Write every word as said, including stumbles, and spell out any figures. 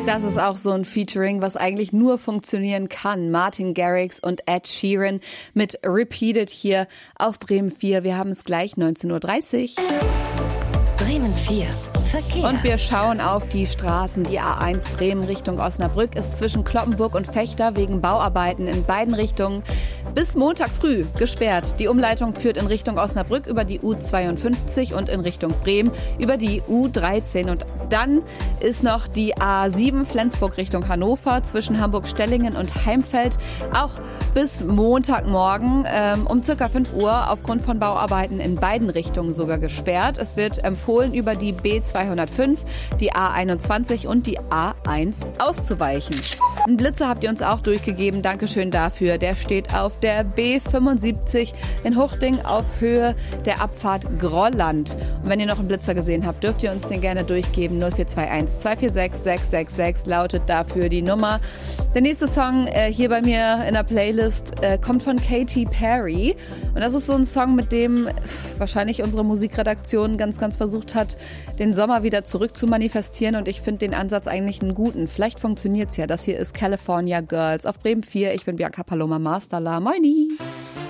Das ist auch so ein Featuring, was eigentlich nur funktionieren kann. Martin Garrix und Ed Sheeran mit Repeated hier auf Bremen vier. Wir haben es gleich neunzehn Uhr dreißig. Bremen vier. Verkehr. Und wir schauen auf die Straßen. Die A eins Bremen Richtung Osnabrück ist zwischen Cloppenburg und Vechta wegen Bauarbeiten in beiden Richtungen bis Montag früh gesperrt. Die Umleitung führt in Richtung Osnabrück über die U zweiundfünfzig und in Richtung Bremen über die U dreizehn. Und dann ist noch die A sieben Flensburg Richtung Hannover zwischen Hamburg-Stellingen und Heimfeld auch bis Montagmorgen ähm, um circa fünf Uhr aufgrund von Bauarbeiten in beiden Richtungen sogar gesperrt. Es wird empfohlen, über die B zweihundertfünf, die A einundzwanzig und die A eins auszuweichen. Einen Blitzer habt ihr uns auch durchgegeben. Dankeschön dafür. Der steht auf der B fünfundsiebzig in Huchting auf Höhe der Abfahrt Grolland. Und wenn ihr noch einen Blitzer gesehen habt, dürft ihr uns den gerne durchgeben. null vier zwei eins zwei vier sechs sechs sechs sechs lautet dafür die Nummer. Der nächste Song äh, hier bei mir in der Playlist äh, kommt von Katy Perry. Und das ist so ein Song, mit dem pff, wahrscheinlich unsere Musikredaktion ganz, ganz versucht hat, den Sommer wieder zurück zu manifestieren. Und ich finde den Ansatz eigentlich einen guten. Vielleicht funktioniert es ja. Das hier ist California Girls auf Bremen vier. Ich bin Bianca Paloma Masterla. Moini!